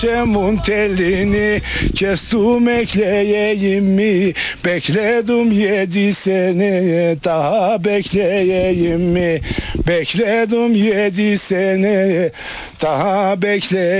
Cemun telini kestim ekleyeyim mi? Bekledim 7 sene daha bekleyeyim mi? Bekledim 7 sene daha bekleyeyim.